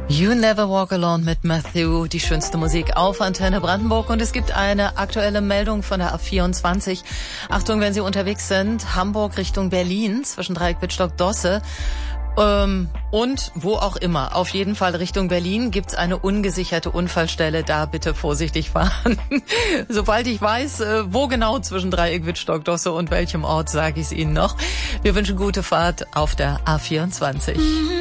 You Never Walk Alone mit Matthew, die schönste Musik auf Antenne Brandenburg. Und es gibt eine aktuelle Meldung von der A24. Achtung, wenn Sie unterwegs sind, Hamburg Richtung Berlin, zwischen Dreieck-Wittstock-Dosse und wo auch immer. Auf jeden Fall Richtung Berlin gibt's eine ungesicherte Unfallstelle. Da bitte vorsichtig fahren. Sobald ich weiß, wo genau zwischen Dreieck-Wittstock-Dosse und welchem Ort, sage ich es Ihnen noch. Wir wünschen gute Fahrt auf der A24.